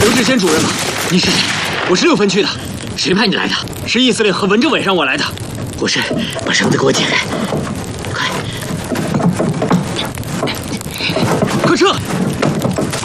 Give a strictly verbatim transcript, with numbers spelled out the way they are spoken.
刘志先主任吗？你是谁？我是六分区的。 谁派你来的？ 是易司令和文政委让我来的。 不是，把绳子给我解开，快！ 快撤！